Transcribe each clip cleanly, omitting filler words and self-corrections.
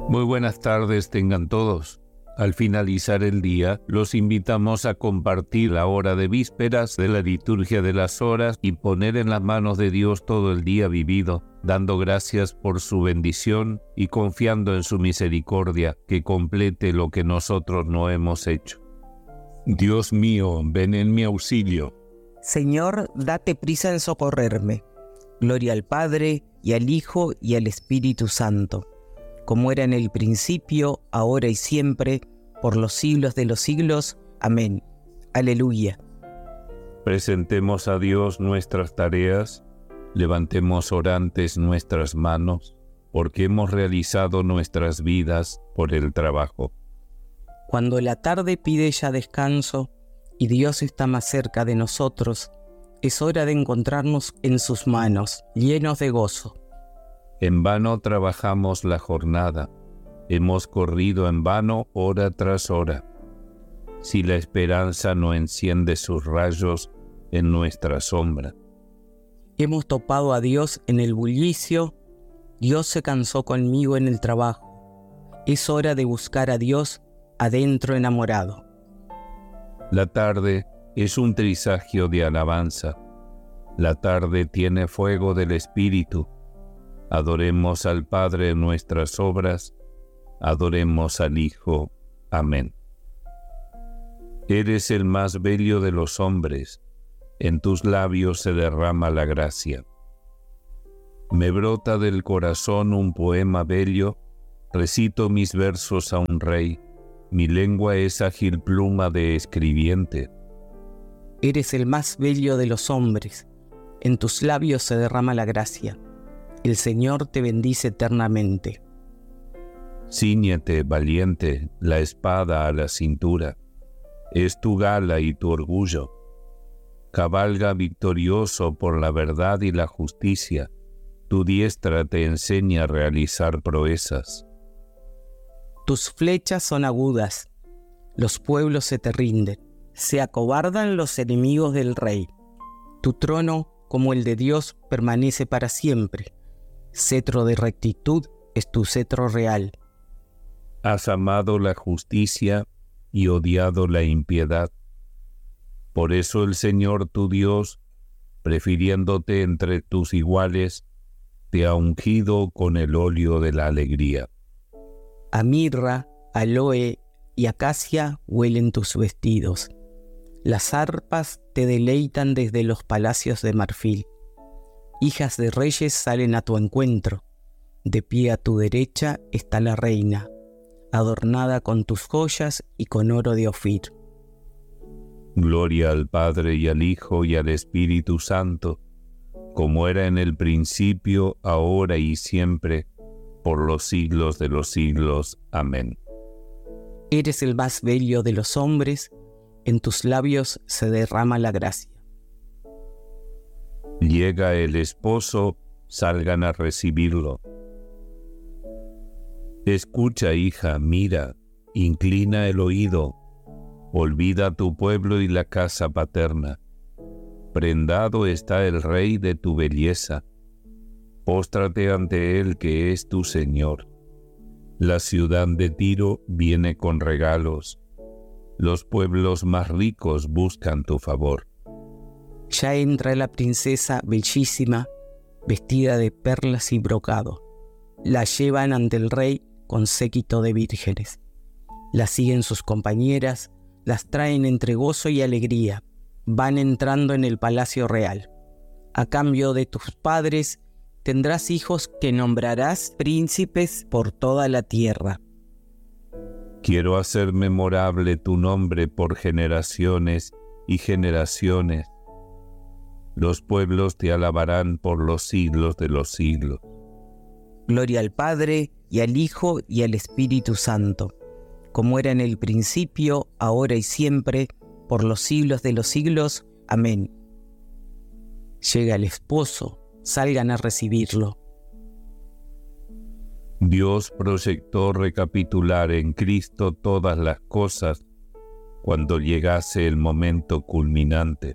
Muy buenas tardes tengan todos. Al finalizar el día, los invitamos a compartir la hora de vísperas de la liturgia de las horas y poner en las manos de Dios todo el día vivido, dando gracias por su bendición y confiando en su misericordia que complete lo que nosotros no hemos hecho. Dios mío, ven en mi auxilio. Señor, date prisa en socorrerme. Gloria al Padre, y al Hijo, y al Espíritu Santo, como era en el principio, ahora y siempre, por los siglos de los siglos. Amén. Aleluya. Presentemos a Dios nuestras tareas, levantemos orantes nuestras manos, porque hemos realizado nuestras vidas por el trabajo. Cuando la tarde pide ya descanso, y Dios está más cerca de nosotros, es hora de encontrarnos en sus manos, llenos de gozo. En vano trabajamos la jornada, hemos corrido en vano hora tras hora. Si la esperanza no enciende sus rayos en nuestra sombra. Hemos topado a Dios en el bullicio, Dios se cansó conmigo en el trabajo. Es hora de buscar a Dios adentro enamorado. La tarde es un trisagio de alabanza. La tarde tiene fuego del Espíritu. Adoremos al Padre en nuestras obras, adoremos al Hijo. Amén. Eres el más bello de los hombres, en tus labios se derrama la gracia. Me brota del corazón un poema bello, recito mis versos a un rey, mi lengua es ágil pluma de escribiente. Eres el más bello de los hombres, en tus labios se derrama la gracia. El Señor te bendice eternamente. Cíñete, valiente, la espada a la cintura. Es tu gala y tu orgullo. Cabalga victorioso por la verdad y la justicia. Tu diestra te enseña a realizar proezas. Tus flechas son agudas. Los pueblos se te rinden. Se acobardan los enemigos del rey. Tu trono, como el de Dios, permanece para siempre. Cetro de rectitud es tu cetro real. Has amado la justicia y odiado la impiedad. Por eso el Señor tu Dios, prefiriéndote entre tus iguales, te ha ungido con el óleo de la alegría. A mirra, aloe y acacia huelen tus vestidos. Las arpas te deleitan desde los palacios de marfil. Hijas de reyes salen a tu encuentro. De pie a tu derecha está la reina, adornada con tus joyas y con oro de Ofir. Gloria al Padre y al Hijo y al Espíritu Santo, como era en el principio, ahora y siempre, por los siglos de los siglos. Amén. Eres el más bello de los hombres, en tus labios se derrama la gracia. Llega el esposo, salgan a recibirlo. Escucha, hija, mira, inclina el oído, olvida tu pueblo y la casa paterna. Prendado está el rey de tu belleza. Póstrate ante él que es tu Señor. La ciudad de Tiro viene con regalos. Los pueblos más ricos buscan tu favor. Ya entra la princesa bellísima, vestida de perlas y brocado. La llevan ante el rey con séquito de vírgenes. La siguen sus compañeras, las traen entre gozo y alegría. Van entrando en el palacio real. A cambio de tus padres, tendrás hijos que nombrarás príncipes por toda la tierra. Quiero hacer memorable tu nombre por generaciones y generaciones. Los pueblos te alabarán por los siglos de los siglos. Gloria al Padre, y al Hijo, y al Espíritu Santo, como era en el principio, ahora y siempre, por los siglos de los siglos. Amén. Llega el esposo, salgan a recibirlo. Dios proyectó recapitular en Cristo todas las cosas cuando llegase el momento culminante.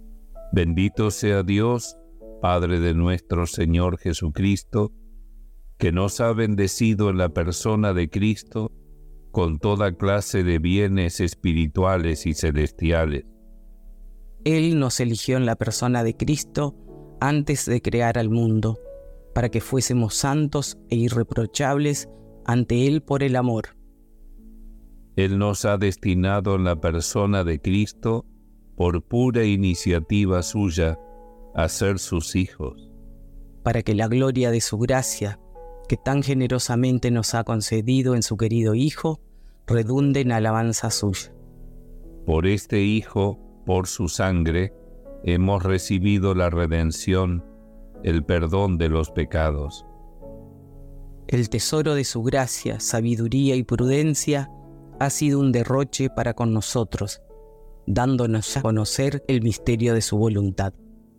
Bendito sea Dios, Padre de nuestro Señor Jesucristo, que nos ha bendecido en la persona de Cristo con toda clase de bienes espirituales y celestiales. Él nos eligió en la persona de Cristo antes de crear al mundo, para que fuésemos santos e irreprochables ante Él por el amor. Él nos ha destinado en la persona de Cristo, por pura iniciativa suya, a ser sus hijos, para que la gloria de su gracia, que tan generosamente nos ha concedido en su querido Hijo, redunde en alabanza suya. Por este Hijo, por su sangre, hemos recibido la redención, el perdón de los pecados. El tesoro de su gracia, sabiduría y prudencia ha sido un derroche para con nosotros, dándonos a conocer el misterio de su voluntad.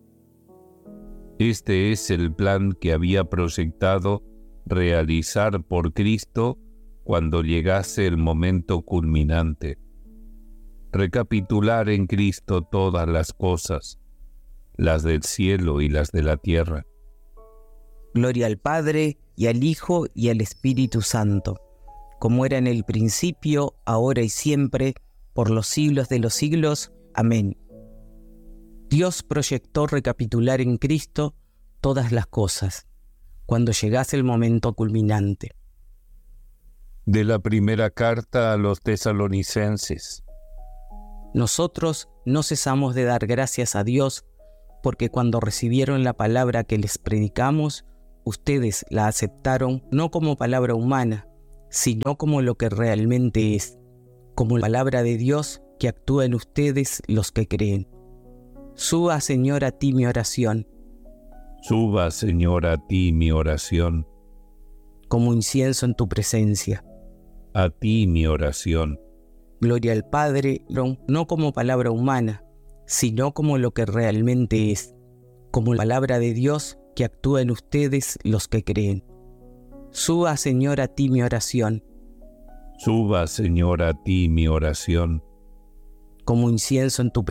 Este es el plan que había proyectado realizar por Cristo cuando llegase el momento culminante. Recapitular en Cristo todas las cosas, las del cielo y las de la tierra. Gloria al Padre, y al Hijo, y al Espíritu Santo, como era en el principio, ahora y siempre, por los siglos de los siglos. Amén. Dios proyectó recapitular en Cristo todas las cosas, cuando llegase el momento culminante. De la primera carta a los tesalonicenses. Nosotros no cesamos de dar gracias a Dios, porque cuando recibieron la palabra que les predicamos, ustedes la aceptaron no como palabra humana, sino como lo que realmente es, como la palabra de Dios que actúa en ustedes los que creen. Suba, Señor, a ti mi oración. Suba, Señor, a ti mi oración. Como incienso en tu presencia. A ti mi oración. Gloria al Padre, no como palabra humana, sino como lo que realmente es, como la palabra de Dios que actúa en ustedes los que creen. Suba, Señor, a ti mi oración. Suba, Señor, a ti mi oración. Como incienso en tu